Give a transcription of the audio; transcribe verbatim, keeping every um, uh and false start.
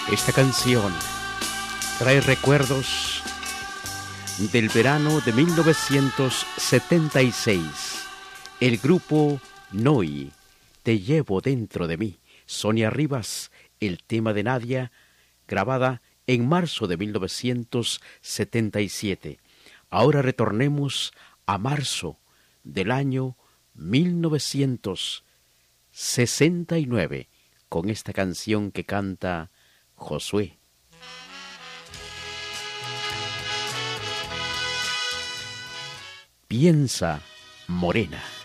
Esta canción trae recuerdos del verano de mil novecientos setenta y seis. El grupo Noi, Te llevo dentro de mí. Sonia Rivas, el tema de Nadia, grabada en marzo de mil novecientos setenta y siete. Ahora retornemos a marzo del año mil novecientos sesenta y nueve con esta canción que canta Josué. Piensa, morena.